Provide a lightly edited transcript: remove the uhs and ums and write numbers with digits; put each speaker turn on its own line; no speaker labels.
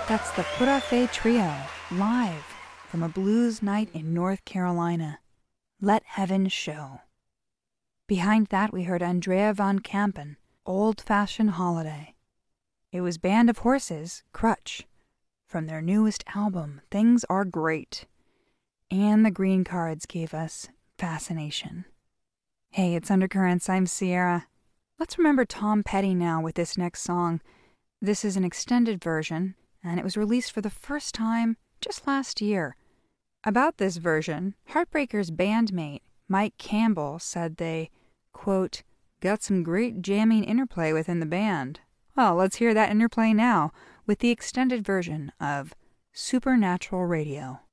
That's the Pura Fe Trio, live from a blues night in North Carolina. Let Heaven Show. Behind that we heard Andrea van Kampen, Old Fashioned Holiday. It was Band of Horses, Crutch, from their newest album, Things Are Great. And the Green Cards gave us Fascination. Hey, it's Undercurrents, I'm Sierra. Let's remember Tom Petty now with this next song. This is an extended version, and it was released for the first time just last year. About this version, Heartbreakers bandmate Mike Campbell said they, quote, got some great jamming interplay within the band. Well, let's hear that interplay now with the extended version of Supernatural Radio.